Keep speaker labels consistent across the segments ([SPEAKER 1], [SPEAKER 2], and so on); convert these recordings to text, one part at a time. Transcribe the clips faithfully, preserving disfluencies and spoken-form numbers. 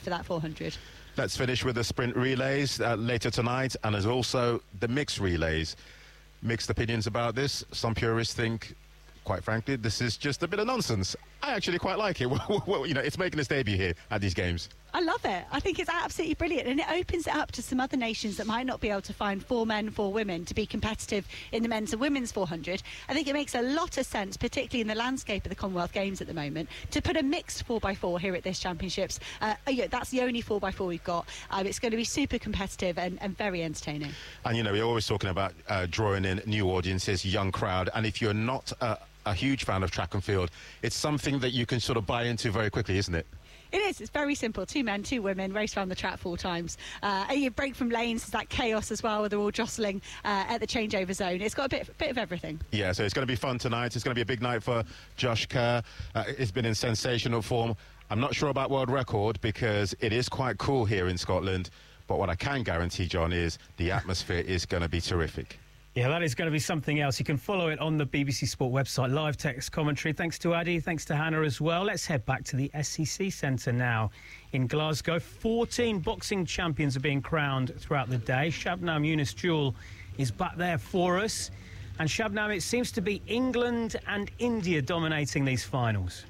[SPEAKER 1] for that four hundred.
[SPEAKER 2] Let's finish with the sprint relays uh, later tonight, and there's also the mixed relays. Mixed opinions about this. Some purists think, quite frankly, this is just a bit of nonsense. I actually quite like it. Well, you know, it's making its debut here at these games.
[SPEAKER 1] I love it. I think it's absolutely brilliant, and it opens it up to some other nations that might not be able to find four men, four women to be competitive in the men's and women's four hundred. I think it makes a lot of sense, particularly in the landscape of the Commonwealth Games at the moment, to put a mixed four by four here at this Championships. Uh, yeah, that's the only four by four we've got. Um, it's going to be super competitive and, and very entertaining.
[SPEAKER 2] And, you know, we're always talking about uh, drawing in new audiences, young crowd, and if you're not uh, a huge fan of track and field, it's something that you can sort of buy into very quickly, isn't it?
[SPEAKER 1] It is. It's very simple. Two men, two women, race around the track four times. Uh, and you break from lanes, there's that chaos as well, where they're all jostling uh, at the changeover zone. It's got a bit, bit of everything. Yeah, so it's going to be fun tonight. It's going to be a big night for Josh Kerr. Uh, it's been in sensational form. I'm not sure about world record because it is quite cool here in Scotland. But what I can guarantee, John, is the atmosphere is going to be terrific.
[SPEAKER 3] Yeah, that is going to be something else. You can follow it on the B B C Sport website, live text commentary. Thanks to Addy, thanks to Hannah as well. Let's head back to the S E C Centre now in Glasgow. fourteen boxing champions are being crowned throughout the day. Shabnam Yunus Jewel is back there for us. And Shabnam, it seems to be England and India dominating these finals.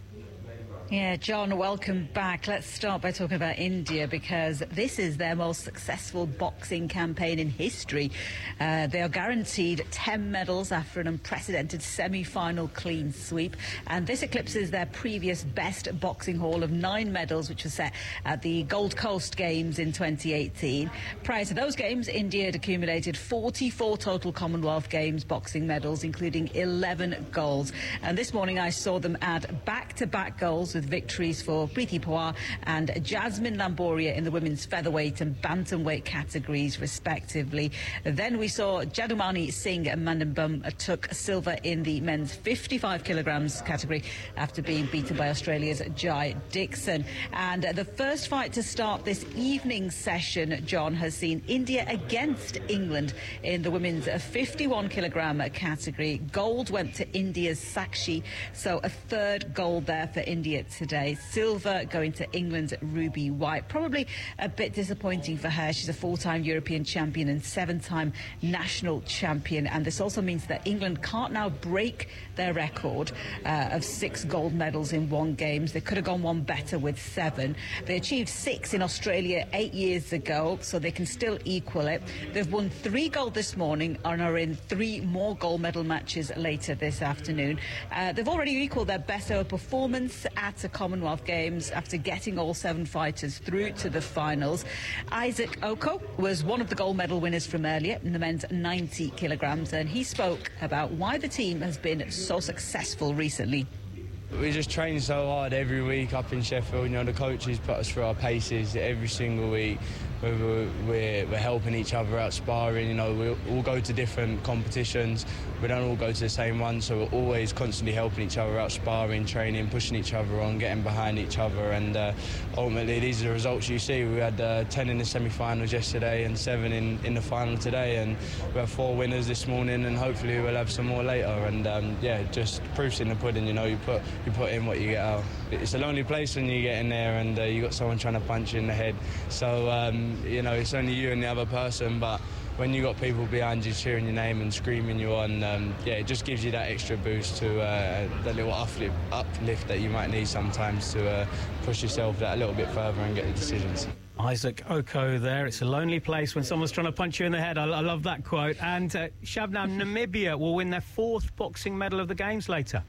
[SPEAKER 4] Yeah, John, welcome back. Let's start by talking about India because this is their most successful boxing campaign in history. Uh, they are guaranteed ten medals after an unprecedented semi-final clean sweep, and this eclipses their previous best boxing haul of nine medals, which was set at the Gold Coast Games in twenty eighteen. Prior to those games, India had accumulated forty-four total Commonwealth Games boxing medals, including eleven golds. And this morning I saw them add back-to-back golds with victories for Preeti Pawar and Jasmine Lamboria in the women's featherweight and bantamweight categories, respectively. Then we saw Jadumani Singh and Mandambum took silver in the men's fifty-five kilograms category after being beaten by Australia's Jai Dixon. And the first fight to start this evening session, John, has seen India against England in the women's fifty-one kilogram category. Gold went to India's Sakshi, so a third gold there for India today. Silver going to England's Ruby White. Probably a bit disappointing for her. She's a four-time European champion and seven-time national champion. And this also means that England can't now break their record uh, of six gold medals in one games. They could have gone one better with seven. They achieved six in Australia eight years ago, so they can still equal it. They've won three gold this morning and are in three more gold medal matches later this afternoon. Uh, they've already equalled their best ever performance at the Commonwealth Games after getting all seven fighters through to the finals. Isaac Oko was one of the gold medal winners from earlier in the men's ninety kilograms, and he spoke about why the team has been so successful recently.
[SPEAKER 5] We just train so hard every week up in Sheffield. You know, the coaches put us through our paces every single week. We're, we're, we're helping each other out, sparring. You know, we all go to different competitions. We don't all go to the same one, so we're always constantly helping each other out, sparring, training, pushing each other on, getting behind each other. And uh, ultimately, these are the results you see. We had uh, ten in the semi-finals yesterday and seven in, in the final today. And we have four winners this morning, and hopefully we'll have some more later. And um, yeah, just proof's in the pudding. You know, you put you put in what you get out. It's a lonely place when you get in there and uh, you got someone trying to punch you in the head. So um, you know, it's only you and the other person, but when you got people behind you cheering your name and screaming you on, um, yeah, it just gives you that extra boost to uh, that little uplift, uplift that you might need sometimes to uh, push yourself that a little bit further and get the decisions.
[SPEAKER 3] Isaac Oko there. It's a lonely place when someone's trying to punch you in the head. I, I love that quote. And uh, Shabnam, Namibia will win their fourth boxing medal of the Games later.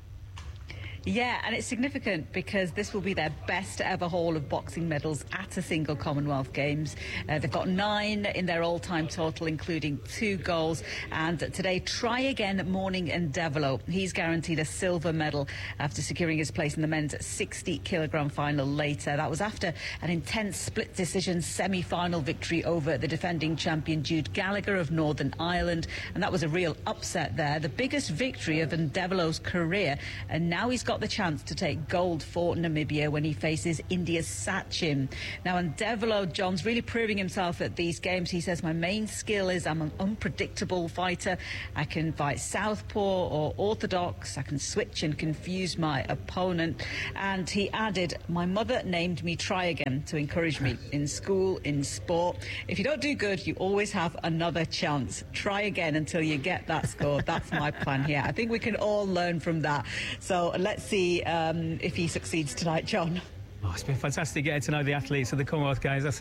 [SPEAKER 4] Yeah, and it's significant because this will be their best ever haul of boxing medals at a single Commonwealth Games. Uh, they've got nine in their all-time total, including two golds. And today, try again Morning and Develo. He's guaranteed a silver medal after securing his place in the men's sixty kilogram final later. That was after an intense split decision semi-final victory over the defending champion Jude Gallagher of Northern Ireland. And that was a real upset there. The biggest victory of Ndevelo's career. And now he's got got the chance to take gold for Namibia when he faces India's Sachin. Now, on Devolo, John's really proving himself at these games. He says, my main skill is I'm an unpredictable fighter. I can fight southpaw or orthodox. I can switch and confuse my opponent. And he added, my mother named me Try Again to encourage me in school, in sport. If you don't do good, you always have another chance. Try again until you get that score. That's my plan here. I think we can all learn from that. So let's see um, if he succeeds tonight, John.
[SPEAKER 3] Oh, it's been fantastic getting to know the athletes of the Commonwealth Games. That's